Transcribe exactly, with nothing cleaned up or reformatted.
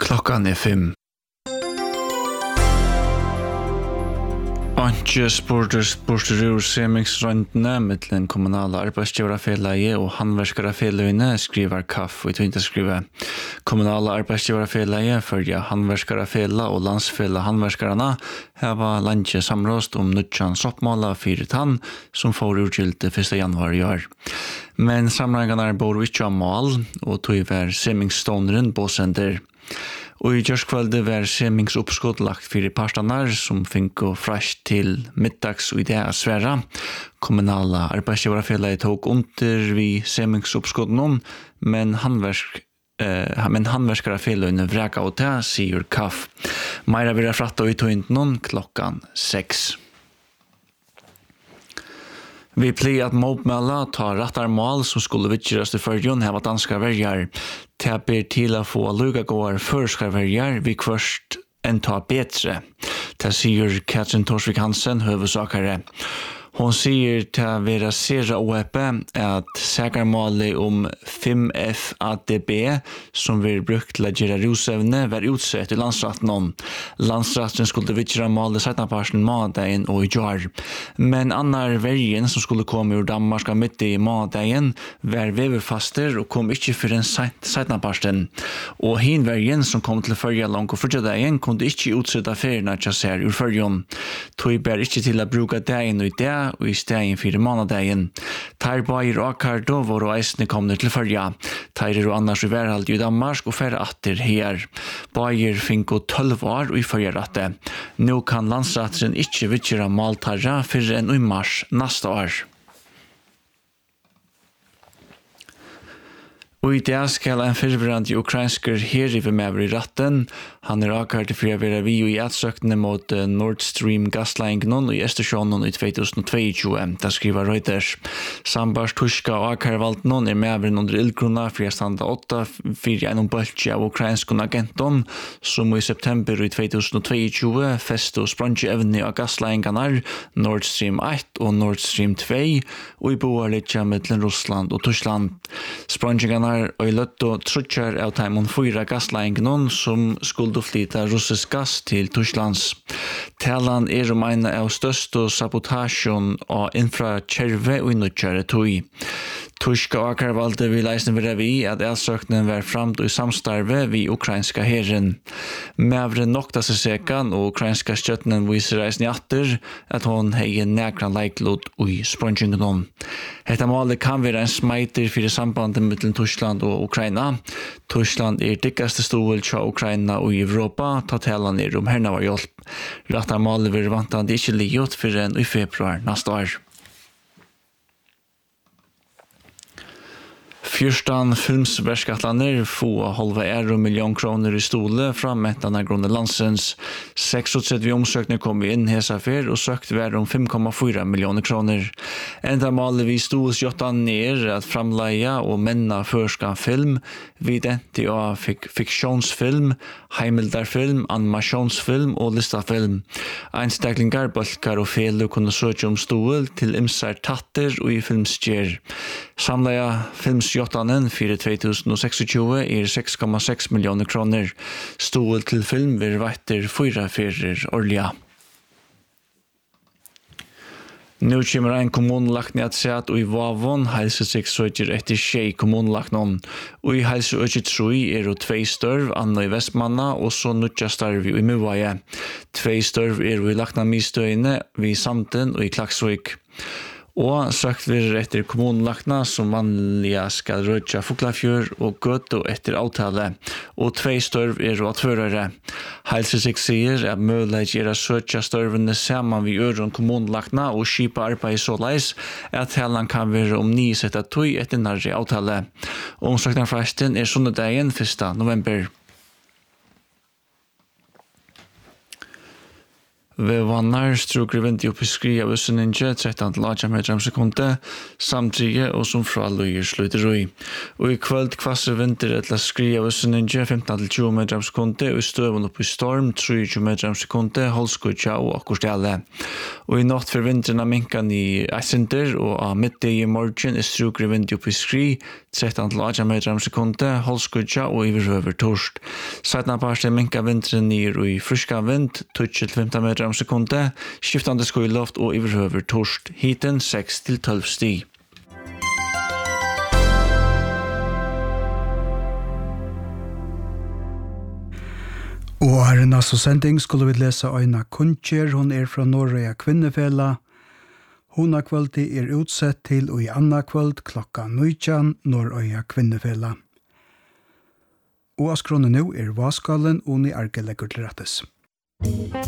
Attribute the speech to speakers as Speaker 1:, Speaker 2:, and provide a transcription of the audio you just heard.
Speaker 1: Klockan är fem. Anke spurter spurter ur semingsrøntene mittlen kommunala arbeidsgiverafelaget og handverkarafelaget skriver kaff og ikke skriver kommunala arbeidsgiverafelaget følger handverkarafela og landsfela handverskarana hava landje samråst om nødjan soppmåla fire tann som får utgilde første januar i år. Men samrangarna bor ikke av mål og tog var semingsstånderen båsender. Og i kjørskvalde var semingsoppskott lagt fire parstanar som fikk å fresh til middags og idé av sværa. Kommunala arbeidsgiverafelaget tok under vi semingsoppskotten, men handversk eh, men handverskarafelaget vreka og ta, sier Kaff. Meira vil jeg fratta ut og noen klokkan seks. Vi pleier at mobmella tar rattar mål som skulle vitjerast i førjon heva danska verjar. Teper til å få lugagåar førskar verjar vi kvørst enn ta betre. Det sier Katrin Torsvik Hansen, høvesakare. Hon sier til å være sera oepe at säkermålet om fem F A D B som vi brukt til å gjøre rusevne var utsett i landsratten om. Landsratten skulle vitjera målet setnaparsen madagen og i jar. Men annar vergen som skulle komme ur Danmark midt i madagen var vevefaster og kom ikke for en setnaparsen. Og hin vergen som kom til førja langt og fyrtjadagen kunne ikke utsetta ferien at jeg ser ur førjon. Tog bær ikke til å bruka dagen og i det og i stegen fire månadagen. Tar bair og akardo var og eisne komne til førja. Tar er og annars i værhald i Danmark og færre atter her. Bair finko tolv år og i førja ratte. Nå kan landsratteren ikke vitjera maltarra fyrre enn i mars neste år. Og i det skal en fyrverand i ukrainsker herive med i ratten. Han er akkurat for å være vi i atsøkene mot Nord Stream gasleingen i Østersjøen i tjuetusenogtjue. Det skriver Reuters. Sambars tuska og akkurat noen er med under ildgrunna for å standa åtta for en bølge av ukrainskene agenton som i september i tjuetusenogtjue feste og sprangje evne av gasleingene Nord Stream ett og Nord Stream två og i boar litt mellom Russland og Tyskland. Sprangingene og i løtto trutjar av taimon fyra gasleingen som skulle flyta russisk gass til Tysklands. Talan er om en av største sabotasjon av infrakjerve og innutjare tog. Tyska akarvalde vil eisen være vi at elsøkningen var framt i samstarve vi ukrainska herren. Mævre nokta seg sekan og ukrainska støttenen viser eisen i atter at hon hei nekran leiklod i sprangingen. Hetta målet kan være en smiter for sambandet mellom Tyskland og Ukraina. Tyskland er dikkaste stål til Ukraina og Europa, ta talan er om herna var hjelp. Rattar målet vil vantande ikke liot for en i februar neste år. Fyrstan filmsverskatlaner få halva euro million kroner i stole fra mettana grunne landsens. seksogtretti omsøkner kom inn hesa fer og søkt vær om fem komma fyra millioner kroner. Enda maler vi stols jottan ner at framleia og menna førska film, videnti av fik fiksjonsfilm, heimildarfilm, animasjonsfilm og listafilm. Einstaklingar, balkar og fele kunne søke om stol til imsar tatter og i filmsgjer. Samleia filmsjottanen for tjuetusenogtjueseks er seks komma seks millioner kroner. Stol til film vil vetter fyra fyrer årliga. Nå kommer en kommunlagt ned seg og i Vavon helsesikksøker etter tjei kommunlagt noen. Og i helseøker troi er det tvei størv, Anna i Vestmanna, og så nødja starv i Muvaje. Tvei størv er det i Lakna-mistøyene, vi Samten og i Klaksvik. Og søkt vi etter kommunlagtna som vanliga skal rødja Fuglafjør og gøtt og etter avtale. Og tvei størv er å tvørere. Helsesik sier at møyleg er å søtja størvene saman vi øron kommunlagtna og skipa arbeid så leis at helan kan være om ni setta tøy etter nærre avtale. Omsøknarfresten er sundedagen første november. Ved vannar struker vinti upp i skria visseninje tretton til atjan meter om sekunde, samtidig og som fra løyer slutter ui. Og i kvöld kvasser vinter etla skria visseninje femton til tjue meter om sekunde, og i støvun upp i storm tjue meter om sekunde, holdskudja og akkur stjale. Og i natt for vinteren av minkan i Eisinter, og av middag i morgen er struker vinti upp i skri tretton til atjan meter om sekunde, holdskudja og iverhøver torst. Seitna parst er minka vinteren nir og i friska vind, tjue til femton meter om sekunde, skiftande skoiloft og iverhøver torst, hiten seks til tolv sti.
Speaker 2: Og her i neste sending skulle vi lese Øyna Kuntjer, hun er fra Norrøya Kvinnefela. Hun har kvöldi er utsett til og i anna kvöld klokka nitjan Norrøya Kvinnefela. Og askrone nå er Vaskalen og ni argelegger til rettes.